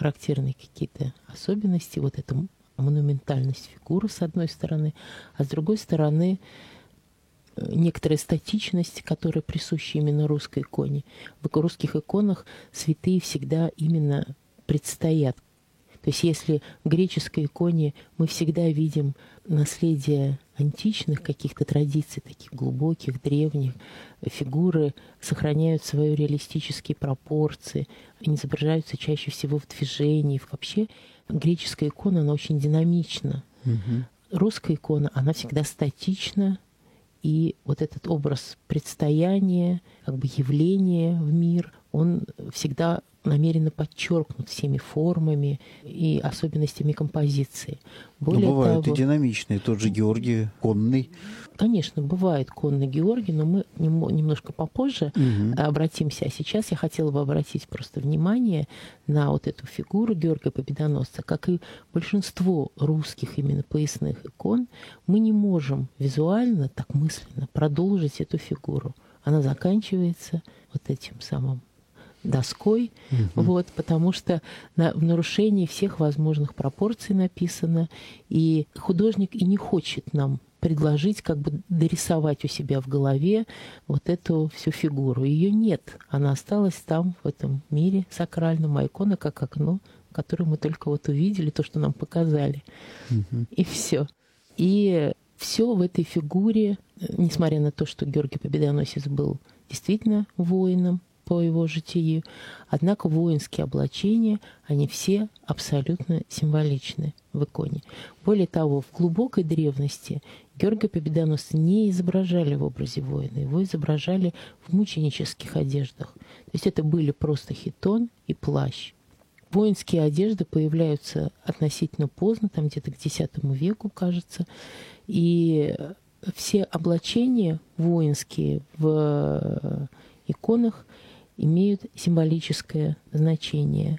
характерные какие-то особенности, вот эта монументальность фигуры, с одной стороны, а с другой стороны, некоторая статичность, которая присуща именно русской иконе. В русских иконах святые всегда именно предстоят. То есть если в греческой иконе мы всегда видим наследие античных каких-то традиций, таких глубоких, древних, фигуры сохраняют свои реалистические пропорции, они изображаются чаще всего в движении. Вообще греческая икона, она очень динамична. Русская икона, она всегда статична, и вот этот образ предстояния, как бы явления в мир, он всегда намеренно подчеркнут всеми формами и особенностями композиции. Более бывают того, и динамичные, тот же Георгий конный. Конечно, бывает конный Георгий, но мы немножко попозже обратимся. А сейчас я хотела бы обратить просто внимание на вот эту фигуру Георгия Победоносца. Как и большинство русских именно поясных икон, мы не можем визуально, так мысленно продолжить эту фигуру. Она заканчивается вот этим самым доской, вот, потому что в нарушении всех возможных пропорций написано, и художник и не хочет нам предложить, как бы дорисовать у себя в голове вот эту всю фигуру. Ее нет, она осталась там, в этом мире сакральном, а икона как окно, которое мы только вот увидели, то, что нам показали, и все. И все в этой фигуре, несмотря на то, что Георгий Победоносец был действительно воином, по его житию. Однако воинские облачения, они все абсолютно символичны в иконе. Более того, в глубокой древности Георгия Победоносца не изображали в образе воина, его изображали в мученических одеждах. То есть это были просто хитон и плащ. Воинские одежды появляются относительно поздно, там где-то к X веку, кажется, и все облачения воинские в иконах имеют символическое значение.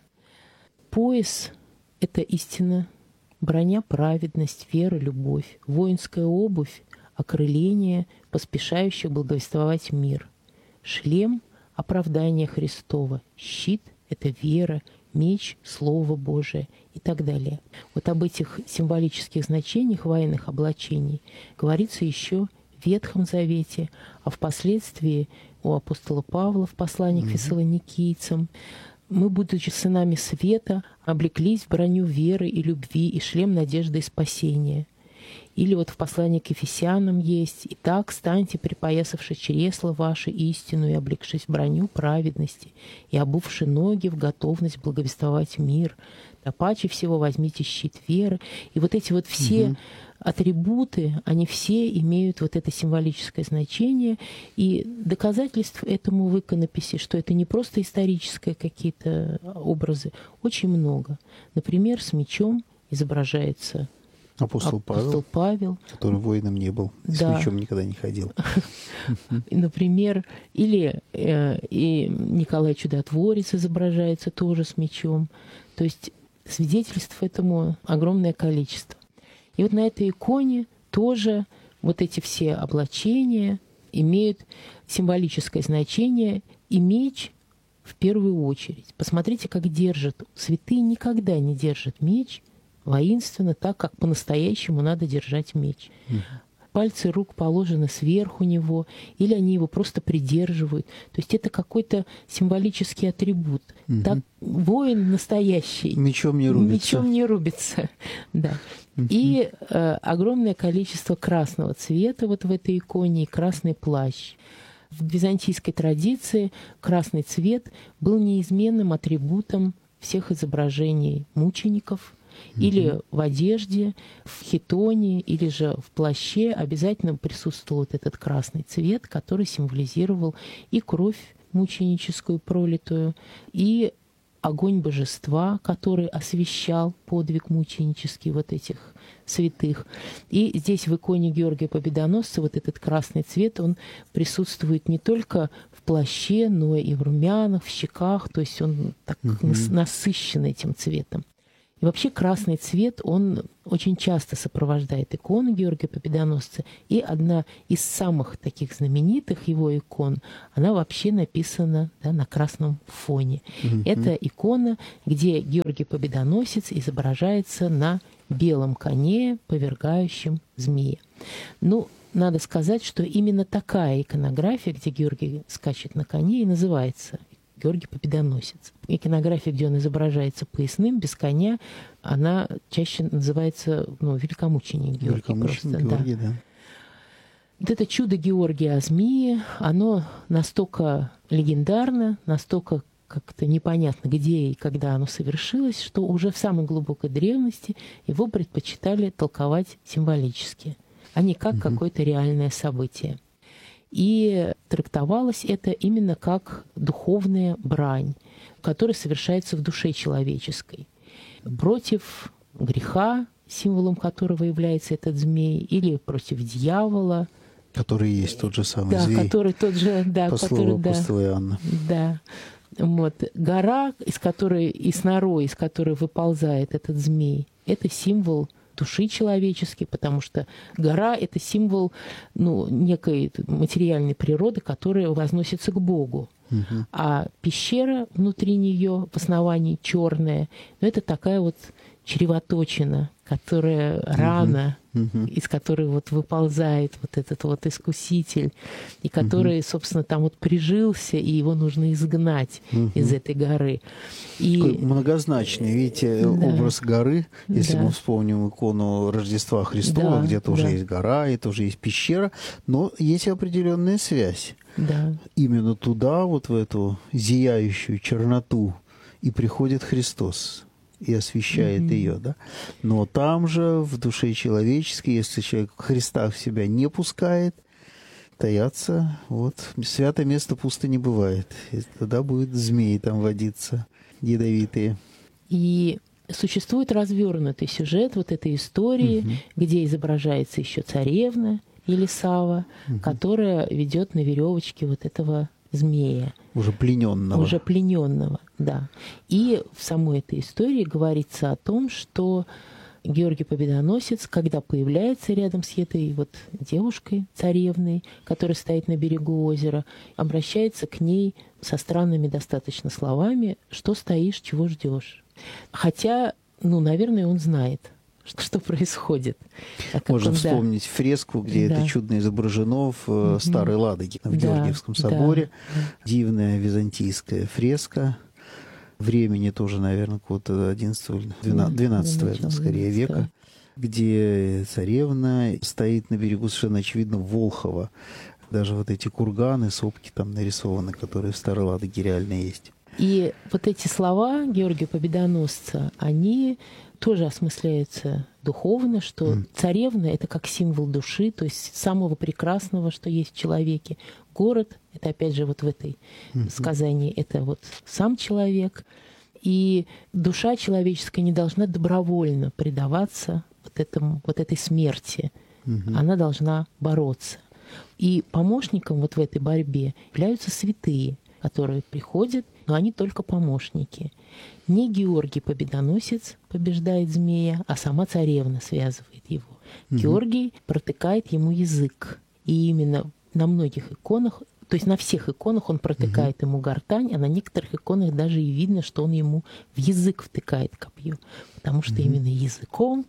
Пояс — это истина, броня — праведность, вера, любовь, воинская обувь — окрыление, поспешающих благовествовать мир, шлем — оправдание Христово, щит — это вера, меч — Слово Божие и так далее. Вот об этих символических значениях военных облачений говорится еще в Ветхом Завете, а впоследствии у апостола Павла в послании к фессалоникийцам: «Мы, будучи сынами света, облеклись в броню веры и любви и шлем надежды и спасения». Или вот в послании к Ефесянам есть: «Итак, станьте, припоясавши чресла ваши истину и облекшись в броню праведности, и обувши ноги в готовность благовествовать мир. Да паче всего возьмите щит веры». И вот эти вот все атрибуты, они все имеют вот это символическое значение. И доказательств этому в иконописи, что это не просто исторические какие-то образы, очень много. Например, с мечом изображается Апостол Павел, который воином не был, с мечом никогда не ходил. Например, или и Николай Чудотворец изображается тоже с мечом. То есть свидетельств этому огромное количество. И вот на этой иконе тоже вот эти все облачения имеют символическое значение, и меч в первую очередь. Посмотрите, как держат. Святые никогда не держат меч воинственно, так, как по-настоящему надо держать меч. Пальцы рук положены сверху него, или они его просто придерживают. То есть это какой-то символический атрибут. Так воин настоящий. Мечом не рубится. Мечом не рубится, да. И огромное количество красного цвета вот в этой иконе, и красный плащ. В византийской традиции красный цвет был неизменным атрибутом всех изображений мучеников, или в одежде, в хитоне, или же в плаще обязательно присутствовал вот этот красный цвет, который символизировал и кровь мученическую пролитую, и огонь божества, который освещал подвиг мученический вот этих святых. И здесь в иконе Георгия Победоносца вот этот красный цвет, он присутствует не только в плаще, но и в румянах, в щеках, то есть он так насыщен этим цветом. И вообще красный цвет, он очень часто сопровождает иконы Георгия Победоносца. И одна из самых таких знаменитых его икон, она вообще написана, да, на красном фоне. Это икона, где Георгий Победоносец изображается на белом коне, повергающем змея. Ну, надо сказать, что именно такая иконография, где Георгий скачет на коне, и называется Георгий Победоносец. Иконография, где он изображается поясным, без коня, она чаще называется, ну, великомученик Георгий. Великомученик Георгий, да. Вот это чудо Георгия о змее, оно настолько легендарно, настолько как-то непонятно, где и когда оно совершилось, что уже в самой глубокой древности его предпочитали толковать символически, а не как какое-то реальное событие. И трактовалось это именно как духовная брань, которая совершается в душе человеческой против греха, символом которого является этот змей, или против дьявола. Который есть тот же самый змей. Да, который тот же, да, по слову апостола Иоанна. Да. Вот. Гора, из которой, и с норой, из которой выползает этот змей, это символ души человеческой, потому что гора — это символ, ну, некой материальной природы, которая возносится к Богу. А пещера внутри нее, в основании черная, ну, это такая вот чревоточина, которая рана, из которой вот выползает вот этот вот искуситель, и который, собственно, там вот прижился, и его нужно изгнать из этой горы. И... Многозначный, видите, образ горы, если мы вспомним икону Рождества Христова, где тоже есть гора, и тоже есть пещера, но есть определенная связь. Да. Именно туда, вот в эту зияющую черноту, и приходит Христос и освещает ее, да. Но там же, в душе человеческой, если человек Христа в себя не пускает, таятся, вот, святое место пусто не бывает. И тогда будет змеи там водиться, ядовитые. И существует развернутый сюжет вот этой истории, где изображается еще царевна Елисава, которая ведет на веревочке вот этого змея. Уже плененного. Уже плененного, да. И в самой этой истории говорится о том, что Георгий Победоносец, когда появляется рядом с этой вот девушкой, царевной, которая стоит на берегу озера, обращается к ней со странными достаточно словами: «Что стоишь, чего ждешь?» Хотя, ну, наверное, он знает, что происходит. Можно вспомнить фреску, где это чудно изображено в Старой Ладоге, в Георгиевском соборе. Дивная византийская фреска. Времени тоже, наверное, какого-то 12 скорее века, где царевна стоит на берегу, совершенно очевидно, Волхова. Даже вот эти курганы, сопки там нарисованы, которые в Старой Ладоге реально есть. И вот эти слова Георгия Победоносца, они тоже осмысляются духовно, что царевна — это как символ души, то есть самого прекрасного, что есть в человеке. Город — это, опять же, вот в этой сказании, это вот сам человек. И душа человеческая не должна добровольно предаваться вот этой смерти. Она должна бороться. И помощником вот в этой борьбе являются святые, которые приходят, но они только помощники. Не Георгий Победоносец побеждает змея, а сама царевна связывает его. Георгий протыкает ему язык. И именно на многих иконах, то есть на всех иконах он протыкает ему гортань, а на некоторых иконах даже и видно, что он ему в язык втыкает копье. Потому что именно языком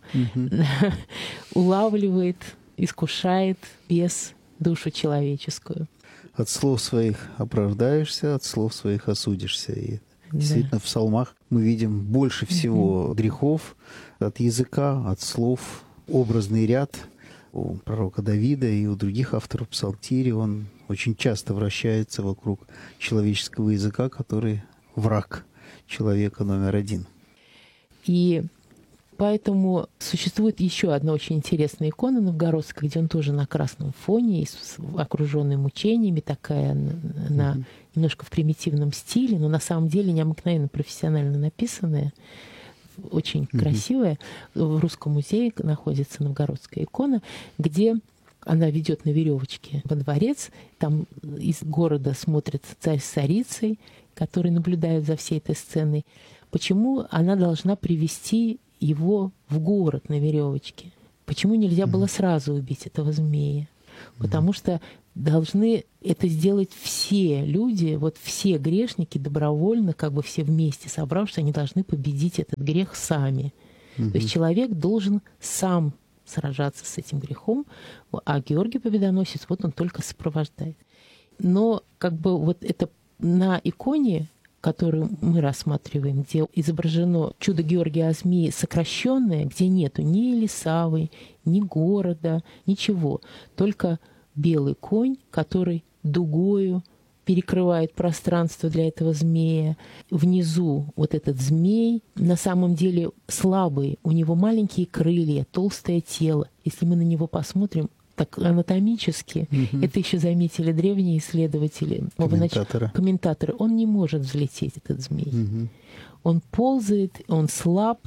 улавливает, искушает бес душу человеческую. От слов своих оправдаешься, от слов своих осудишься. И действительно в псалмах мы видим больше всего грехов от языка, от слов. Образный ряд у пророка Давида и у других авторов псалтири, он очень часто вращается вокруг человеческого языка, который враг человека номер один. И поэтому существует еще одна очень интересная икона новгородская, где он тоже на красном фоне, окруженный мучениями, такая на немножко в примитивном стиле, но на самом деле необыкновенно профессионально написанная, очень красивая. В Русском музее находится новгородская икона, где она ведет на веревочке во дворец. Там из города смотрит царь с царицей, которые наблюдают за всей этой сценой. Почему она должна привести его в город на веревочке. Почему нельзя было сразу убить этого змея? Потому что должны это сделать все люди, вот все грешники добровольно, как бы все вместе собравшись, они должны победить этот грех сами. То есть человек должен сам сражаться с этим грехом, а Георгий Победоносец, вот он только сопровождает. Но как бы вот это на иконе, которую мы рассматриваем, где изображено чудо Георгия о змее сокращенное, где нету ни Елисавы, ни города, ничего, только белый конь, который дугою перекрывает пространство для этого змея. Внизу вот этот змей на самом деле слабый, у него маленькие крылья, толстое тело. Если мы на него посмотрим, так анатомически, это еще заметили древние исследователи, комментаторы, он не может взлететь, этот змей. Он ползает, он слаб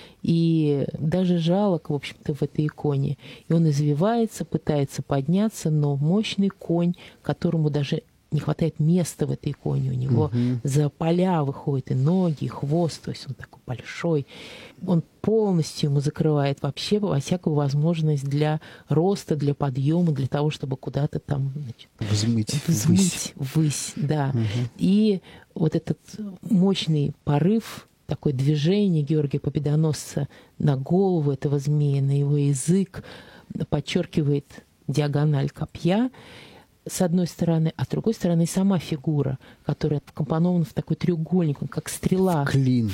и даже жалок, в общем-то, в этой иконе. И он извивается, пытается подняться, но мощный конь, которому даже не хватает места в этой иконе. У него за поля выходят и ноги, и хвост, то есть он такой большой. Он полностью ему закрывает вообще всякую возможность для роста, для подъема, для того, чтобы куда-то там, значит, взмыть ввысь. Да. И вот этот мощный порыв, такое движение Георгия Победоносца на голову этого змея, на его язык, подчеркивает диагональ копья, с одной стороны, а с другой стороны сама фигура, которая вкомпонована в такой треугольник, он как стрела. Клин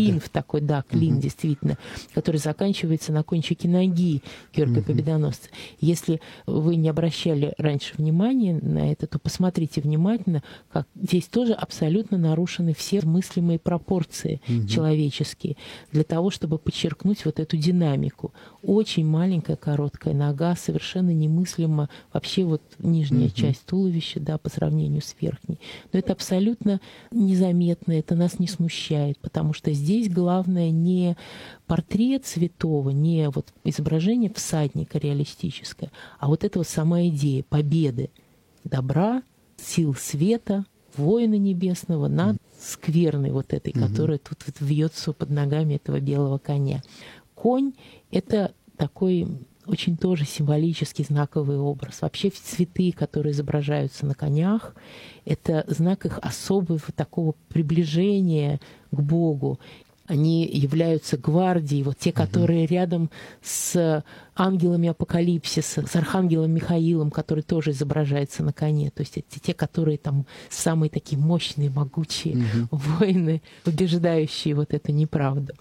действительно, который заканчивается на кончике ноги Георгия Победоносца. Если вы не обращали раньше внимания на это, то посмотрите внимательно, как здесь тоже абсолютно нарушены все мыслимые пропорции человеческие, для того, чтобы подчеркнуть вот эту динамику. Очень маленькая короткая нога, совершенно немыслимо вообще вот нижняя часть туловища, да, по сравнению с верхней. Но это абсолютно незаметно, это нас не смущает, потому что здесь главное не портрет святого, не вот изображение всадника реалистическое, а вот эта вот сама идея победы добра, сил света, воина небесного над скверной вот этой, которая тут вот вьется под ногами этого белого коня. Конь — это такой очень тоже символический, знаковый образ. Вообще цветы, которые изображаются на конях, это знак их особого такого приближения к Богу. Они являются гвардией, вот те, которые рядом с ангелами Апокалипсиса, с архангелом Михаилом, который тоже изображается на коне. То есть это те, которые там самые такие мощные, могучие воины, побеждающие вот эту неправду.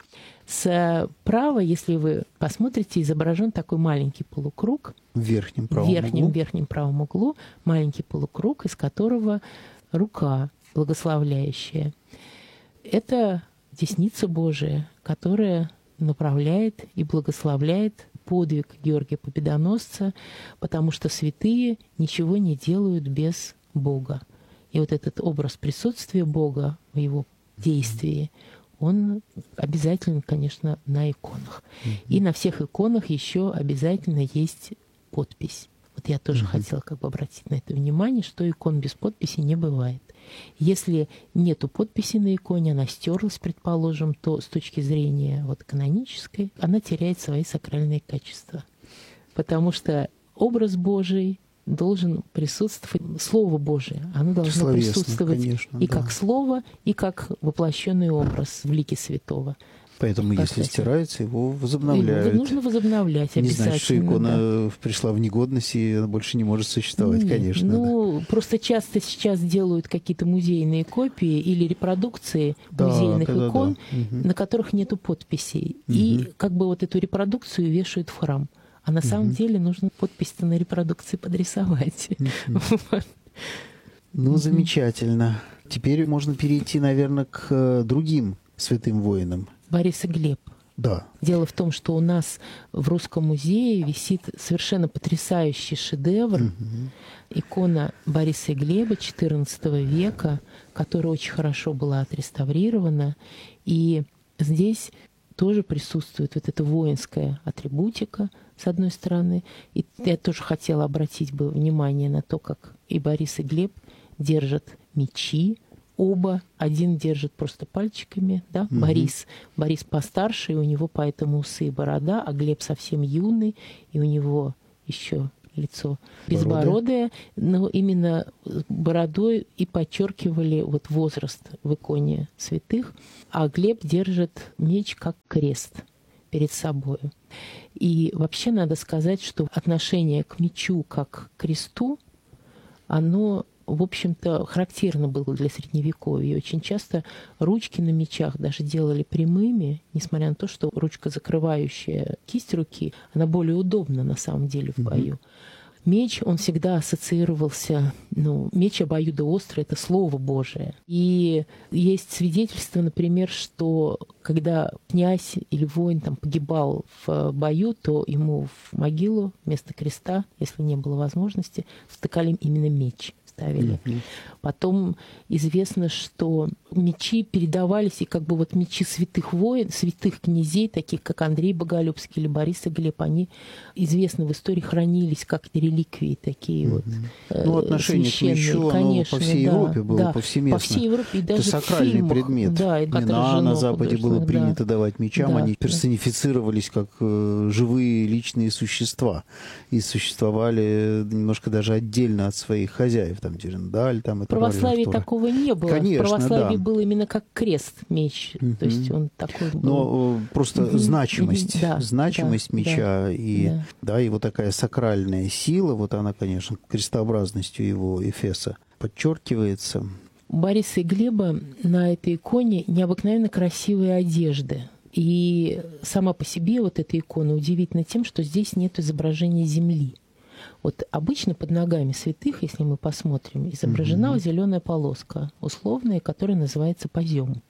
Справа, если вы посмотрите, изображен такой маленький полукруг. В верхнем правом углу маленький полукруг, из которого рука благословляющая. Это десница Божия, которая направляет и благословляет подвиг Георгия Победоносца, потому что святые ничего не делают без Бога. И вот этот образ присутствия Бога в его действии, он обязательно, конечно, на иконах. И на всех иконах еще обязательно есть подпись. Вот я тоже хотела как бы обратить на это внимание, что икон без подписи не бывает. Если нету подписи на иконе, она стерлась, предположим, то с точки зрения вот канонической она теряет свои сакральные качества. Потому что образ Божий должен присутствовать, Слово Божие, оно должно присутствовать, конечно, и как Слово, и как воплощенный образ в лике святого. Поэтому, если стирается, его возобновляют. Его нужно возобновлять обязательно. Не значит, что икона пришла в негодность, и она больше не может существовать, конечно. Ну, просто часто сейчас делают какие-то музейные копии или репродукции музейных икон, на которых нету подписей. И как бы вот эту репродукцию вешают в храм. А на самом деле нужно подпись-то на репродукции подрисовать. Ну, замечательно. Теперь можно перейти, наверное, к другим святым воинам. Борис и Глеб. Да. Дело в том, что у нас в Русском музее висит совершенно потрясающий шедевр. Икона Бориса и Глеба XIV века, которая очень хорошо была отреставрирована. И здесь тоже присутствует вот эта воинская атрибутика, с одной стороны. И я тоже хотела обратить бы внимание на то, как и Борис, и Глеб держат мечи, оба, один держит просто пальчиками, да, Борис постарше, и у него поэтому усы и борода, а Глеб совсем юный, и у него еще лицо безбородое, но именно бородой и подчеркивали вот возраст в иконе святых, а Глеб держит меч как крест перед собой. И вообще надо сказать, что отношение к мечу как к кресту, оно, в общем-то, характерно было для Средневековья. Очень часто ручки на мечах даже делали прямыми, несмотря на то, что ручка, закрывающая кисть руки, она более удобна на самом деле в бою. Меч, он всегда ассоциировался, меч обоюдоострый — это Слово Божие. И есть свидетельство, например, что когда князь или воин там погибал в бою, то ему в могилу вместо креста, если не было возможности, втыкали именно меч. Ставили. Потом известно, что мечи передавались, и как бы вот мечи святых воинов, святых князей, таких как Андрей Боголюбский или Борис и Глеб, они известны в истории, хранились как реликвии такие вот отношение священные. К мечу, конечно, по всей Европе было повсеместно. По всей Европе, и даже это сакральный в фильмах, предмет. Имена на Западе было принято давать мечам, они персонифицировались как живые личные существа и существовали немножко даже отдельно от своих хозяев. Там Дерендаль, там и в православии такого не было. Конечно, в православии был именно как крест меч. То есть он такой был. Но просто значимость меча и вот такая сакральная сила, вот она, конечно, крестообразностью его эфеса подчеркивается. У Бориса и Глеба на этой иконе необыкновенно красивые одежды. И сама по себе вот эта икона удивительна тем, что здесь нет изображения земли. Вот обычно под ногами святых, если мы посмотрим, изображена зеленая полоска, условная, которая называется позем.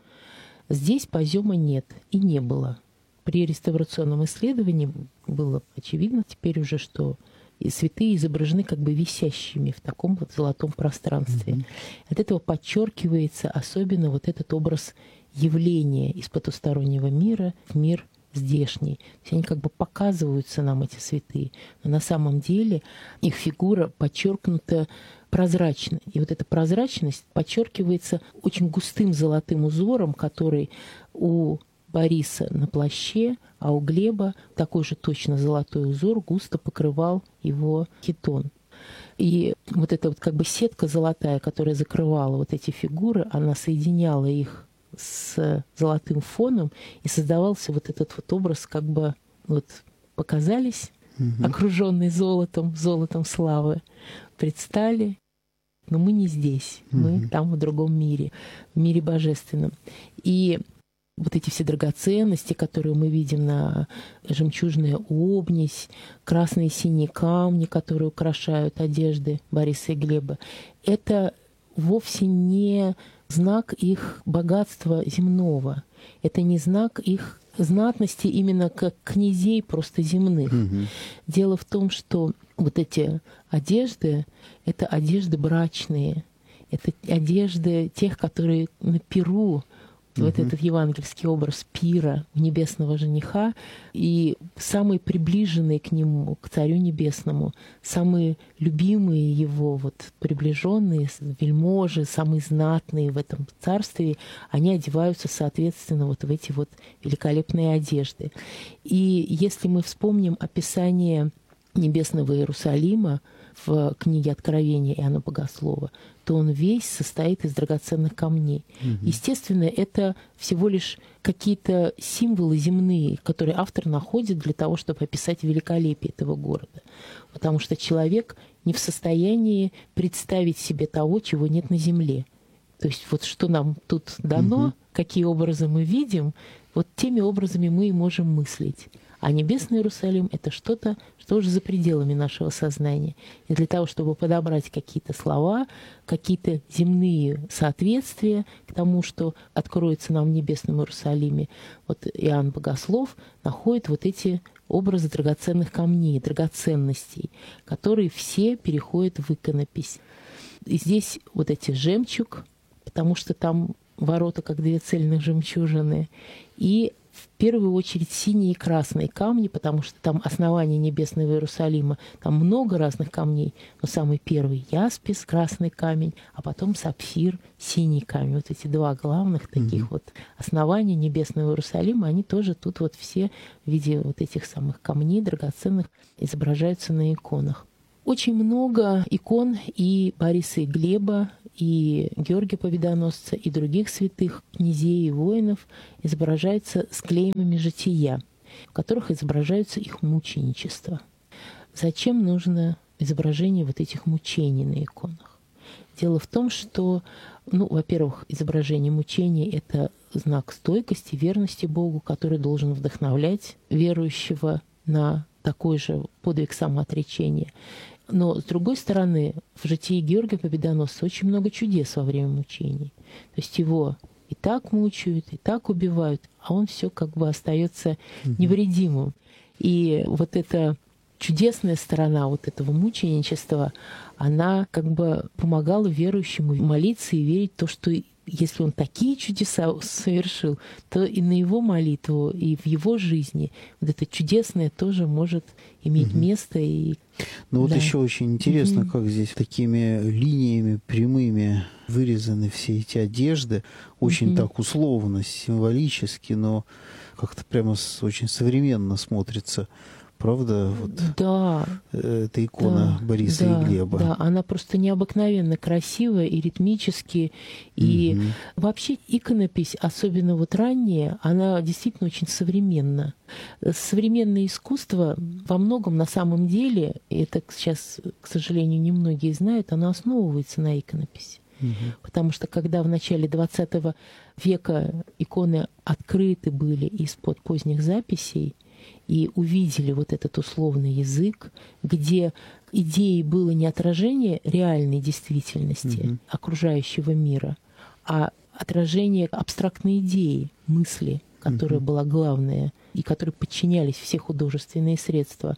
Здесь позема нет и не было. При реставрационном исследовании было очевидно теперь уже, что и святые изображены как бы висящими в таком вот золотом пространстве. От этого подчеркивается особенно вот этот образ явления из потустороннего мира в мир здешний. То есть они как бы показываются нам, эти святые, но на самом деле их фигура подчеркнута прозрачно. И вот эта прозрачность подчеркивается очень густым золотым узором, который у Бориса на плаще, а у Глеба такой же точно золотой узор густо покрывал его хитон. И вот эта вот как бы сетка золотая, которая закрывала вот эти фигуры, она соединяла их с золотым фоном, и создавался вот этот вот образ, как бы вот показались, окруженные золотом славы, предстали, но мы не здесь, мы там в другом мире, в мире божественном. И вот эти все драгоценности, которые мы видим на жемчужная обнись, красные и синие камни, которые украшают одежды Бориса и Глеба, это вовсе не знак их богатства земного. Это не знак их знатности именно как князей просто земных. Дело в том, что вот эти одежды — это одежды брачные, это одежды тех, которые на пиру, вот этот евангельский образ пира небесного жениха, и самые приближенные к нему, к Царю Небесному, самые любимые его, вот приближенные вельможи, самые знатные в этом царстве, они одеваются, соответственно, вот в эти вот великолепные одежды. И если мы вспомним описание небесного Иерусалима в книге Откровения Иоанна Богослова, то он весь состоит из драгоценных камней. Естественно, это всего лишь какие-то символы земные, которые автор находит для того, чтобы описать великолепие этого города. Потому что человек не в состоянии представить себе того, чего нет на земле. То есть вот что нам тут дано, какие образы мы видим, вот теми образами мы и можем мыслить. А небесный Иерусалим — это что-то, что уже за пределами нашего сознания. И для того, чтобы подобрать какие-то слова, какие-то земные соответствия к тому, что откроется нам в небесном Иерусалиме, вот Иоанн Богослов находит вот эти образы драгоценных камней, драгоценностей, которые все переходят в иконопись. И здесь вот эти жемчуг, потому что там ворота как две цельных жемчужины, и в первую очередь синие и красные камни, потому что там основание небесного Иерусалима, там много разных камней, но самый первый яспис, красный камень, а потом сапфир, синий камень. Вот эти два главных таких вот основания небесного Иерусалима, они тоже тут вот все в виде вот этих самых камней драгоценных изображаются на иконах. Очень много икон и Бориса и Глеба, и Георгия Победоносца, и других святых князей и воинов изображается с клеймами жития, в которых изображаются их мученичество. Зачем нужно изображение вот этих мучений на иконах? Дело в том, что, во-первых, изображение мучений — это знак стойкости, верности Богу, который должен вдохновлять верующего на такой же подвиг самоотречения. Но, с другой стороны, в житии Георгия Победоносца очень много чудес во время мучений. То есть его и так мучают, и так убивают, а он все как бы остается невредимым. И вот эта чудесная сторона вот этого мученичества, она как бы помогала верующему молиться и верить в то, что если он такие чудеса совершил, то и на его молитву, и в его жизни вот это чудесное тоже может иметь место. И... Вот еще очень интересно, как здесь такими линиями прямыми вырезаны все эти одежды. Очень так условно, символически, но как-то прямо очень современно смотрится. Правда, вот да, эта икона Бориса и Глеба. Да, она просто необыкновенно красивая и ритмически. И вообще иконопись, особенно вот ранняя, она действительно очень современна. Современное искусство во многом на самом деле, и это сейчас, к сожалению, немногие знают, оно основывается на иконописи. Потому что когда в начале XX века иконы открыты были из-под поздних записей, и увидели вот этот условный язык, где идеей было не отражение реальной действительности окружающего мира, а отражение абстрактной идеи, мысли, которая была главная, и которой подчинялись все художественные средства.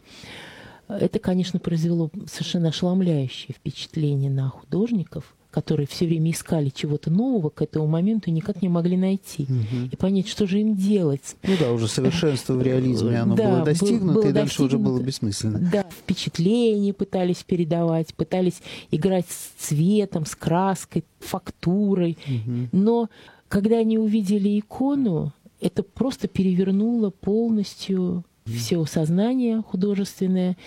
Это, конечно, произвело совершенно ошеломляющее впечатление на художников, которые все время искали чего-то нового к этому моменту и никак не могли найти. И понять, что же им делать. Уже совершенство в реализме, оно было достигнуто, и дальше уже было бессмысленно. Да, впечатления пытались передавать, пытались играть с цветом, с краской, фактурой. Но когда они увидели икону, это просто перевернуло полностью все сознание художественное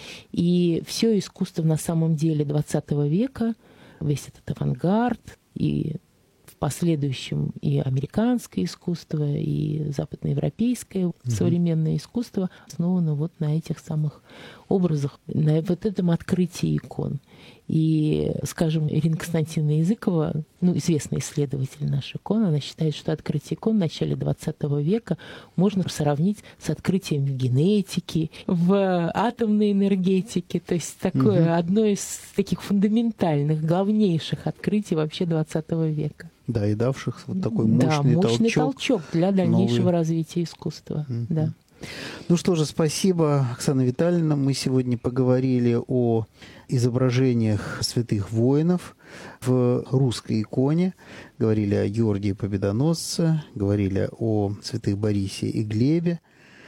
и все искусство на самом деле XX века, весь этот авангард, и в последующем и американское искусство, и западноевропейское современное искусство основано вот на этих самых образах, на вот этом открытии икон. И, скажем, Ирина Константиновна Языкова, известный исследователь наших икон, она считает, что открытие икон в начале XX века можно сравнить с открытием в генетике, в атомной энергетике. То есть такое одно из таких фундаментальных, главнейших открытий вообще XX века. Да, и давших вот такой мощный толчок для дальнейшего развития искусства. Да. Ну что же, спасибо, Оксана Витальевна. Мы сегодня поговорили о изображениях святых воинов в русской иконе. Говорили о Георгии Победоносце, говорили о святых Борисе и Глебе.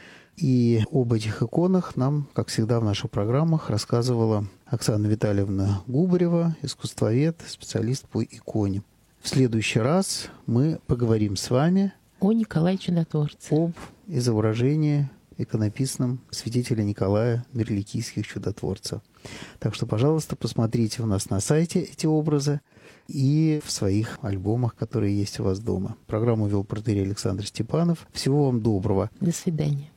И об этих иконах нам, как всегда в наших программах, рассказывала Оксана Витальевна Губарева, искусствовед, специалист по иконе. В следующий раз мы поговорим с вами о Николае Чудотворце, об изображении иконописном святителя Николая Мирликийских чудотворцев. Так что, пожалуйста, посмотрите у нас на сайте эти образы и в своих альбомах, которые есть у вас дома. Программу вел протоиерей Александр Степанов. Всего вам доброго. До свидания.